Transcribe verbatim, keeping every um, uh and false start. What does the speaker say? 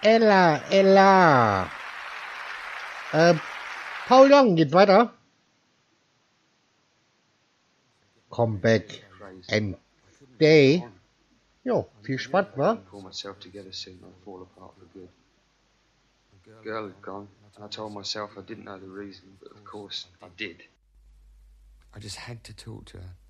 Ella, Ella. Äh, Paul Young geht weiter. Come back and day. Jo, viel Spaß, wa? Pull myself together soon, I'd fall apart for good. Girl had gone, and I told myself I didn't know the reason, but of course I did. I just had to talk to her.